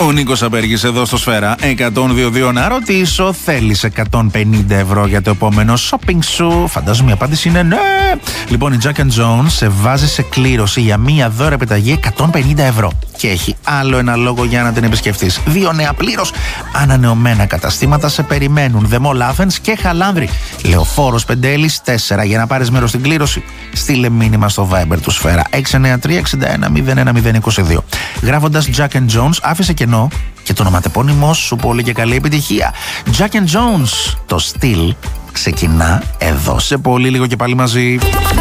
Ο Νίκος Απέργης εδώ στο Σφαίρα 102.2. Να ρωτήσω, θέλεις 150 ευρώ για το επόμενο shopping σου? Φαντάζομαι η απάντηση είναι ναι. Λοιπόν, η Jack & Jones σε βάζει σε κλήρωση για μία δώρα επιταγή 150 ευρώ. Και έχει άλλο ένα λόγο για να την επισκεφτείς. 2 νέα πλήρως ανανεωμένα καταστήματα σε περιμένουν. The Mall Athens και Χαλάνδρη. Λεωφόρος Πεντέλης 4. Για να πάρεις μέρος στην κλήρωση, στείλε μήνυμα στο Viber του Σφαίρα 693-61-01-022. Γράφοντας Jack & Jones, άφησε κενό και το ονοματεπώνυμό σου. Πολύ και καλή επιτυχία. Jack & Jones. Το στυλ ξεκινά εδώ σε πολύ λίγο και πάλι μαζί.